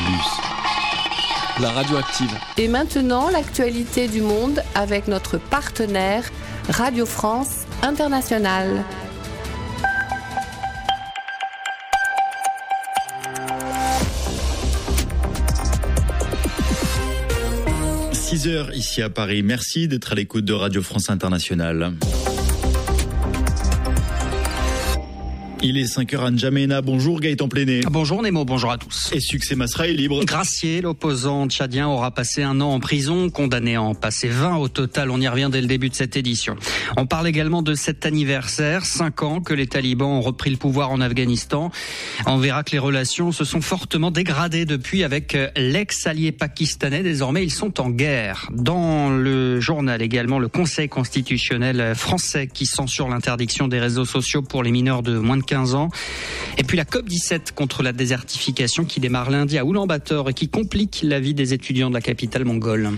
Bus. La radio active. Et maintenant, l'actualité du monde avec notre partenaire Radio France Internationale. – 6h ici à Paris. Merci d'être à l'écoute de Radio France Internationale. Il est 5h à N'Djamena. Bonjour Gaëtan Pléné. Bonjour Nemo, bonjour à tous. Et Succès Masra est libre. Gracié, l'opposant tchadien, aura passé 1 an en prison, condamné à en passer 20 au total. On y revient dès le début de cette édition. On parle également de cet anniversaire, 5 ans que les talibans ont repris le pouvoir en Afghanistan. On verra que les relations se sont fortement dégradées depuis avec l'ex-allié pakistanais. Désormais, ils sont en guerre. Dans le journal également, le Conseil constitutionnel français qui censure l'interdiction des réseaux sociaux pour les mineurs de moins de 15 ans. Et puis la COP17 contre la désertification qui démarre lundi à Oulan-Bator et qui complique la vie des étudiants de la capitale mongole.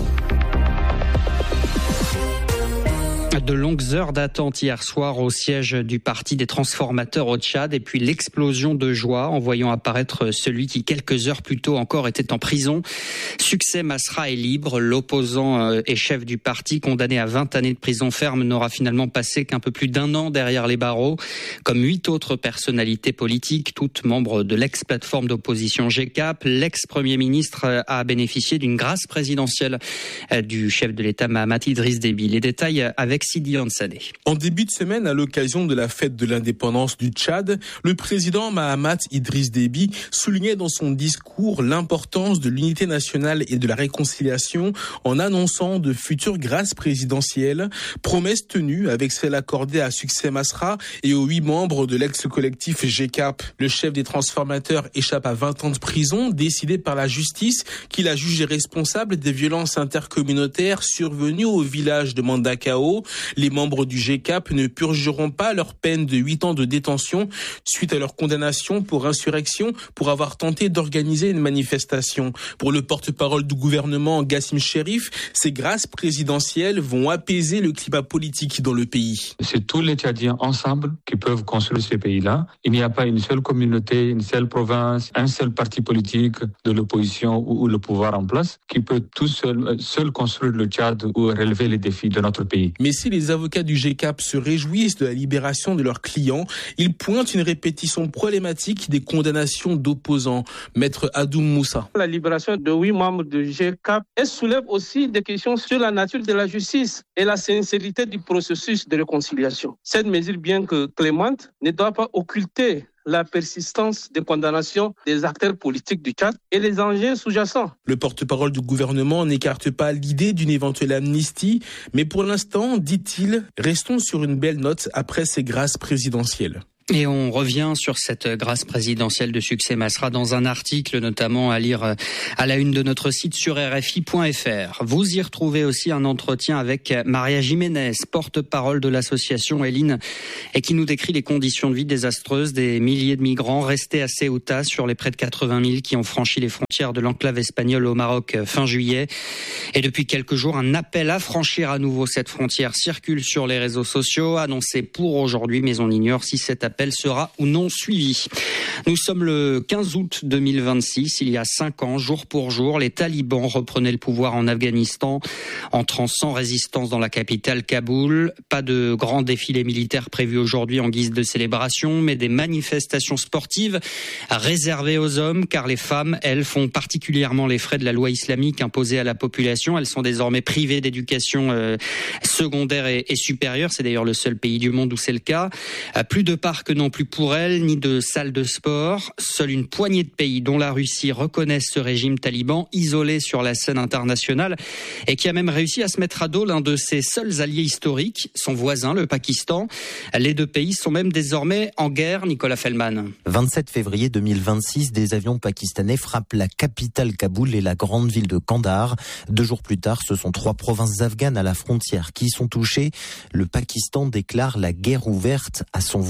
De longues heures d'attente hier soir au siège du Parti des transformateurs au Tchad et puis l'explosion de joie en voyant apparaître celui qui quelques heures plus tôt encore était en prison. Succès Masra est libre. L'opposant et chef du parti condamné à 20 années de prison ferme n'aura finalement passé qu'un peu plus d'1 an derrière les barreaux. Comme 8 autres personnalités politiques, toutes membres de l'ex-plateforme d'opposition GCAP, l'ex-premier ministre a bénéficié d'une grâce présidentielle du chef de l'État Mahamat Idriss Déby. Les détails avec Sidi Ansane. En début de semaine, à l'occasion de la fête de l'indépendance du Tchad, le président Mahamat Idriss Déby soulignait dans son discours l'importance de l'unité nationale et de la réconciliation en annonçant de futures grâces présidentielles, promesse tenue avec celle accordée à Succès Masra et aux 8 membres de l'ex-collectif GCAP. Le chef des transformateurs échappe à 20 ans de prison, décidé par la justice qu'il a jugé responsable des violences intercommunautaires survenues au village de Mandakao. Les membres du GCAP ne purgeront pas leur peine de 8 ans de détention suite à leur condamnation pour insurrection pour avoir tenté d'organiser une manifestation. Pour le porte-parole du gouvernement Gassim Cherif, ces grâces présidentielles vont apaiser le climat politique dans le pays. C'est tous les Tchadiens ensemble qui peuvent construire ce pays-là. Il n'y a pas une seule communauté, une seule province, un seul parti politique de l'opposition ou le pouvoir en place qui peut tout seul construire le Tchad ou relever les défis de notre pays. Mais si les avocats du GCAP se réjouissent de la libération de leurs clients, ils pointent une répétition problématique des condamnations d'opposants. Maître Adoum Moussa. La libération de 8 membres du GCAP soulève aussi des questions sur la nature de la justice et la sincérité du processus de réconciliation. Cette mesure, bien que clémente, ne doit pas occulter la persistance des condamnations des acteurs politiques du Tchad et les enjeux sous-jacents. Le porte-parole du gouvernement n'écarte pas l'idée d'une éventuelle amnistie, mais pour l'instant, dit-il, restons sur une belle note après ces grâces présidentielles. Et on revient sur cette grâce présidentielle de Succès Masra dans un article notamment à lire à la une de notre site sur RFI.fr. Vous y retrouvez aussi un entretien avec Maria Jiménez, porte-parole de l'association Eline, et qui nous décrit les conditions de vie désastreuses des milliers de migrants restés à Ceuta sur les près de 80 000 qui ont franchi les frontières de l'enclave espagnole au Maroc fin juillet. Et depuis quelques jours, un appel à franchir à nouveau cette frontière circule sur les réseaux sociaux, annoncé pour aujourd'hui, mais on ignore si cet appel sera ou non suivi. Nous sommes le 15 août 2026, il y a 5 ans, jour pour jour, les talibans reprenaient le pouvoir en Afghanistan, entrant sans résistance dans la capitale Kaboul. Pas de grand défilé militaire prévu aujourd'hui en guise de célébration, mais des manifestations sportives réservées aux hommes, car les femmes, elles, font particulièrement les frais de la loi islamique imposée à la population. Elles sont désormais privées d'éducation secondaire et supérieure. C'est d'ailleurs le seul pays du monde où c'est le cas. Plus de parcs non plus pour elles, ni de salles de sport. Seule une poignée de pays, dont la Russie, reconnaissent ce régime taliban isolé sur la scène internationale et qui a même réussi à se mettre à dos l'un de ses seuls alliés historiques, son voisin, le Pakistan. Les 2 pays sont même désormais en guerre, Nicolas Fellman. 27 février 2026, des avions pakistanais frappent la capitale Kaboul et la grande ville de Kandahar. 2 jours plus tard, ce sont 3 provinces afghanes à la frontière qui sont touchées. Le Pakistan déclare la guerre ouverte à son voisin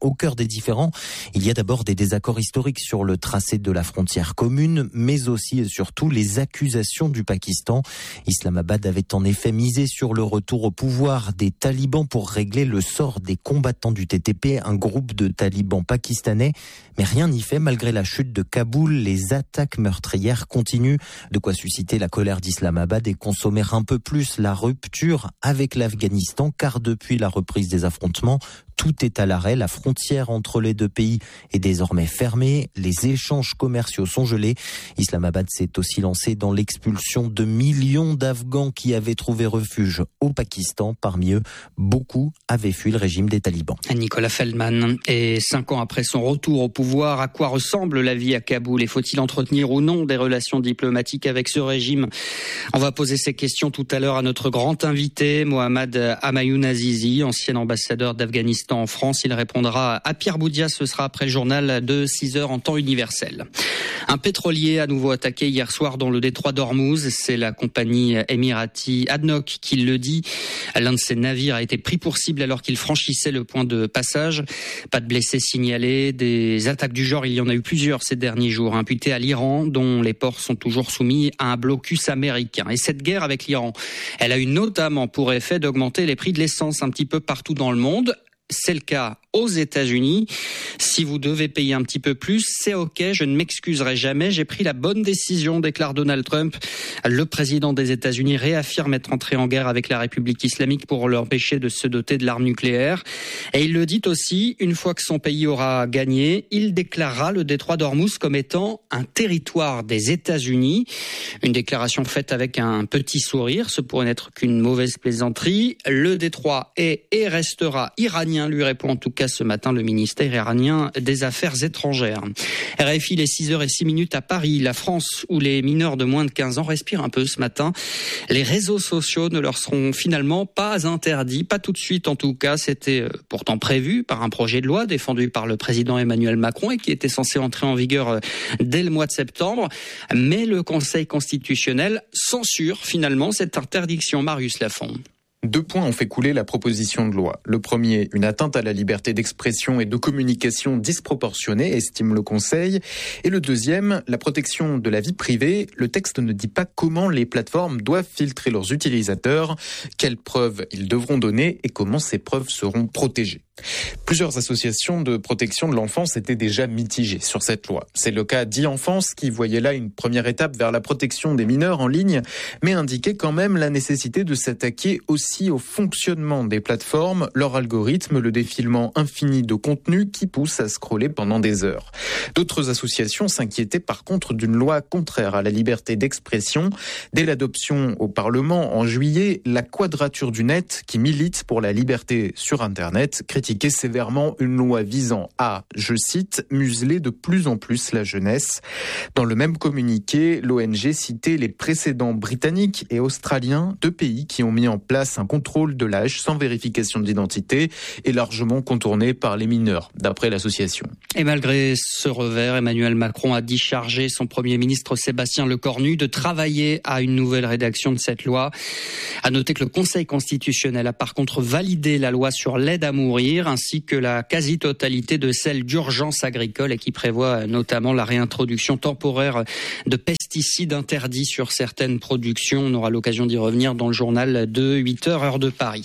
Au cœur des différends, il y a d'abord des désaccords historiques sur le tracé de la frontière commune, mais aussi et surtout les accusations du Pakistan. Islamabad avait en effet misé sur le retour au pouvoir des talibans pour régler le sort des combattants du TTP, un groupe de talibans pakistanais. Mais rien n'y fait malgré la chute de Kaboul. Les attaques meurtrières continuent, de quoi susciter la colère d'Islamabad et consommer un peu plus la rupture avec l'Afghanistan, car depuis la reprise des affrontements, tout est à l'arrêt. La frontière entre les deux pays est désormais fermée. Les échanges commerciaux sont gelés. Islamabad s'est aussi lancé dans l'expulsion de millions d'Afghans qui avaient trouvé refuge au Pakistan. Parmi eux, beaucoup avaient fui le régime des talibans. Nicolas Feldman. Et 5 ans après son retour au pouvoir, à quoi ressemble la vie à Kaboul et faut-il entretenir ou non des relations diplomatiques avec ce régime? On va poser ces questions tout à l'heure à notre grand invité, Mohamed Hamayoun Azizi, ancien ambassadeur d'Afghanistan en France. Il répondra à Pierre Boudia, ce sera après le journal de 6h en temps universel. Un pétrolier à nouveau attaqué hier soir dans le détroit d'Ormuz. C'est la compagnie émirati ADNOC qui le dit. L'un de ses navires a été pris pour cible alors qu'il franchissait le point de passage. Pas de blessés signalés. Des attaques du genre, il y en a eu plusieurs ces derniers jours, imputées à l'Iran, dont les ports sont toujours soumis à un blocus américain. Et cette guerre avec l'Iran, elle a eu notamment pour effet d'augmenter les prix de l'essence un petit peu partout dans le monde. C'est le cas aux États-Unis. Si vous devez payer un petit peu plus, c'est OK, je ne m'excuserai jamais. J'ai pris la bonne décision, déclare Donald Trump. Le président des États-Unis réaffirme être entré en guerre avec la République islamique pour l'empêcher de se doter de l'arme nucléaire. Et il le dit aussi, une fois que son pays aura gagné, il déclarera le détroit d'Ormuz comme étant un territoire des États-Unis. Une déclaration faite avec un petit sourire. Ce pourrait n'être qu'une mauvaise plaisanterie. Le détroit est et restera iranien, lui répond en tout cas ce matin le ministère iranien des Affaires étrangères. RFI, les 6h06 à Paris, la France, où les mineurs de moins de 15 ans respirent un peu ce matin. Les réseaux sociaux ne leur seront finalement pas interdits, pas tout de suite en tout cas. C'était pourtant prévu par un projet de loi défendu par le président Emmanuel Macron et qui était censé entrer en vigueur dès le mois de septembre. Mais le Conseil constitutionnel censure finalement cette interdiction. Marius Lafont. 2 points ont fait couler la proposition de loi. Le premier, une atteinte à la liberté d'expression et de communication disproportionnée, estime le Conseil. Et le deuxième, la protection de la vie privée. Le texte ne dit pas comment les plateformes doivent filtrer leurs utilisateurs, quelles preuves ils devront donner et comment ces preuves seront protégées. Plusieurs associations de protection de l'enfance étaient déjà mitigées sur cette loi. C'est le cas d'e-enfance qui voyait là une première étape vers la protection des mineurs en ligne, mais indiquait quand même la nécessité de s'attaquer aussi au fonctionnement des plateformes, leur algorithme, le défilement infini de contenu qui pousse à scroller pendant des heures. D'autres associations s'inquiétaient par contre d'une loi contraire à la liberté d'expression. Dès l'adoption au Parlement en juillet, la Quadrature du Net, qui milite pour la liberté sur Internet, critiquait sévèrement une loi visant à, je cite, museler de plus en plus la jeunesse. Dans le même communiqué, l'ONG citait les précédents britanniques et australiens, 2 pays qui ont mis en place un contrôle de l'âge sans vérification d'identité et largement contourné par les mineurs, d'après l'association. Et malgré ce revers, Emmanuel Macron a dischargé son Premier ministre Sébastien Lecornu de travailler à une nouvelle rédaction de cette loi. À noter que le Conseil constitutionnel a par contre validé la loi sur l'aide à mourir ainsi que la quasi-totalité de celle d'urgence agricole et qui prévoit notamment la réintroduction temporaire de pesticides interdits sur certaines productions. On aura l'occasion d'y revenir dans le journal de 8h, heure de Paris.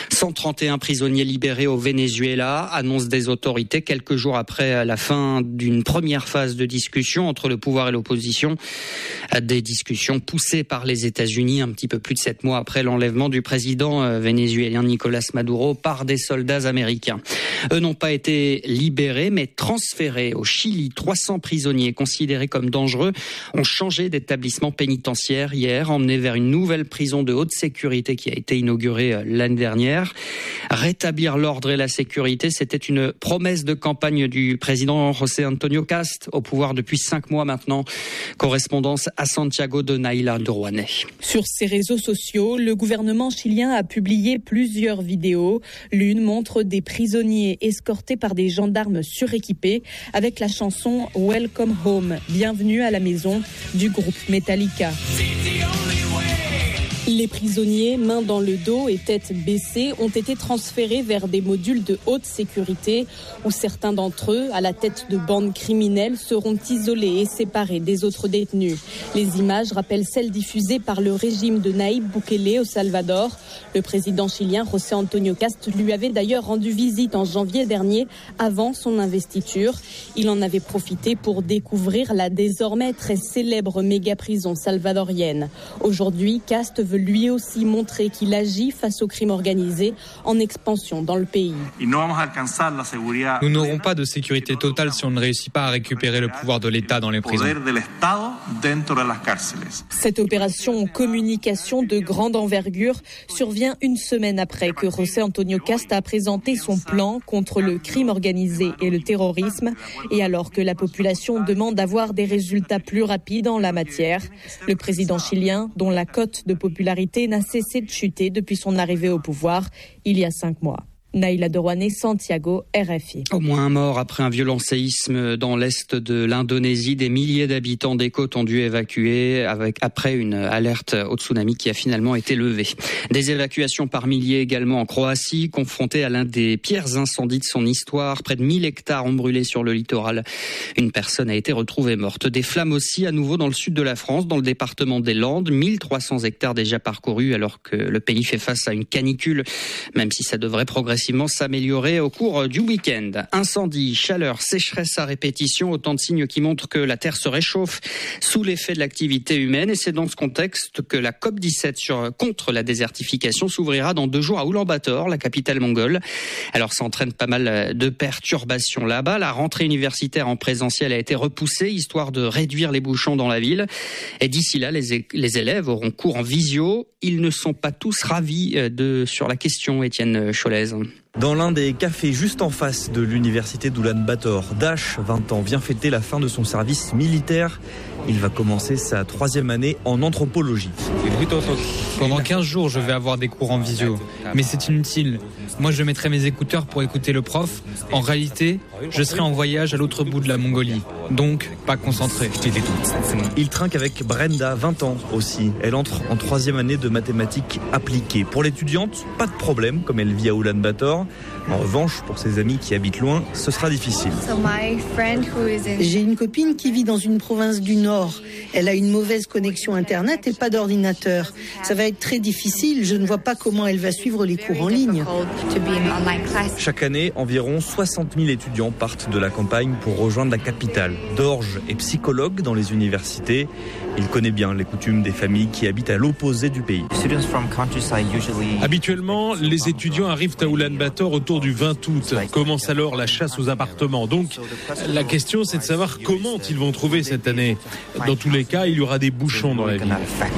131 prisonniers libérés au Venezuela, annonce des autorités quelques jours après la fin d'une première phase de discussion entre le pouvoir et l'opposition. Des discussions poussées par les États-Unis un petit peu plus de 7 mois après l'enlèvement du président vénézuélien Nicolás Maduro par des soldats américains. Eux n'ont pas été libérés mais transférés au Chili. 300 prisonniers considérés comme dangereux ont changé d'établissement pénitentiaire hier, emmenés vers une nouvelle prison de haute sécurité qui a été inaugurée l'année dernière. Rétablir l'ordre et la sécurité, c'était une promesse de campagne du président José Antonio Cast, au pouvoir depuis 5 mois maintenant. Correspondance à Santiago de Naïla Dourouanet. Sur ses réseaux sociaux, le gouvernement chilien a publié plusieurs vidéos. L'une montre des prisonniers escortés par des gendarmes suréquipés avec la chanson Welcome Home, bienvenue à la maison du groupe Metallica. Les prisonniers, mains dans le dos et tête baissée, ont été transférés vers des modules de haute sécurité où certains d'entre eux, à la tête de bandes criminelles, seront isolés et séparés des autres détenus. Les images rappellent celles diffusées par le régime de Nayib Bukele au Salvador. Le président chilien José Antonio Cast lui avait d'ailleurs rendu visite en janvier dernier avant son investiture. Il en avait profité pour découvrir la désormais très célèbre méga-prison salvadorienne. Aujourd'hui, Cast veut lui aussi montrer qu'il agit face au crime organisé en expansion dans le pays. Nous n'aurons pas de sécurité totale si on ne réussit pas à récupérer le pouvoir de l'État dans les prisons. Cette opération en communication de grande envergure survient une semaine après que José Antonio Cast a présenté son plan contre le crime organisé et le terrorisme, et alors que la population demande d'avoir des résultats plus rapides en la matière. Le président chilien, dont la cote de popularité n'a cessé de chuter depuis son arrivée au pouvoir il y a 5 mois. Naïla Dorouane, Santiago, RFI. Au moins un mort après un violent séisme dans l'est de l'Indonésie. Des milliers d'habitants des côtes ont dû évacuer après une alerte au tsunami qui a finalement été levée. Des évacuations par milliers également en Croatie, confrontée à l'un des pires incendies de son histoire. Près de 1000 hectares ont brûlé sur le littoral. Une personne a été retrouvée morte. Des flammes aussi à nouveau dans le sud de la France, dans le département des Landes. 1300 hectares déjà parcourus alors que le pays fait face à une canicule, même si ça devrait progresser s'améliorer au cours du week-end. Incendie, chaleur, sécheresse à répétition, autant de signes qui montrent que la Terre se réchauffe sous l'effet de l'activité humaine, et c'est dans ce contexte que la COP17 contre la désertification s'ouvrira dans 2 jours à Ulaanbaatar, la capitale mongole. Alors ça entraîne pas mal de perturbations là-bas. La rentrée universitaire en présentiel a été repoussée, histoire de réduire les bouchons dans la ville. Et d'ici là, les élèves auront cours en visio. Ils ne sont pas tous ravis sur la question, Étienne Cholez. Dans l'un des cafés juste en face de l'université d'Ulaanbaatar, Dash, 20 ans, vient fêter la fin de son service militaire. Il va commencer sa 3e année en anthropologie. Pendant 15 jours, je vais avoir des cours en visio. Mais c'est inutile. Moi, je mettrai mes écouteurs pour écouter le prof. En réalité, je serai en voyage à l'autre bout de la Mongolie. Donc, pas concentré. Il trinque avec Brenda, 20 ans aussi. Elle entre en 3e année de mathématiques appliquées. Pour l'étudiante, pas de problème, comme elle vit à Ulaanbaatar. En revanche, pour ses amis qui habitent loin, ce sera difficile. J'ai une copine qui vit dans une province du Nord. Elle a une mauvaise connexion Internet et pas d'ordinateur. Ça va être très difficile. Je ne vois pas comment elle va suivre les cours en ligne. Chaque année, environ 60 000 étudiants partent de la campagne pour rejoindre la capitale. Dorje est psychologue dans les universités. Il connaît bien les coutumes des familles qui habitent à l'opposé du pays. Habituellement, les étudiants arrivent à Ulaanbaatar autour du 20 août. Commence alors la chasse aux appartements. Donc, la question, c'est de savoir comment ils vont trouver cette année. Dans tous les cas, il y aura des bouchons dans la ville.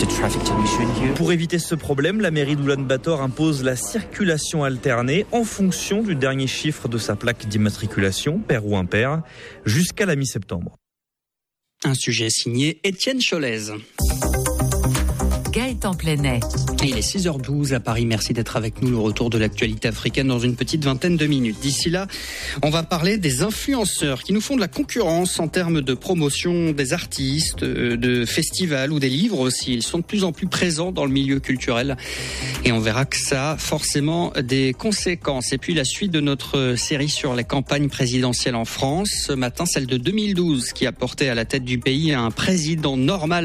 Pour éviter ce problème, la mairie d'Ulaanbaatar impose la circulation alternée en fonction du dernier chiffre de sa plaque d'immatriculation, pair ou impair, jusqu'à la mi-septembre. Un sujet signé Étienne Cholez. Gaëtan Plenet. Il est 6h12 à Paris. Merci d'être avec nous. Le retour de l'actualité africaine dans une petite vingtaine de minutes. D'ici là, on va parler des influenceurs qui nous font de la concurrence en termes de promotion des artistes, de festivals ou des livres aussi. Ils sont de plus en plus présents dans le milieu culturel et on verra que ça a forcément des conséquences. Et puis la suite de notre série sur les campagnes présidentielles en France. Ce matin, celle de 2012 qui a porté à la tête du pays un président normal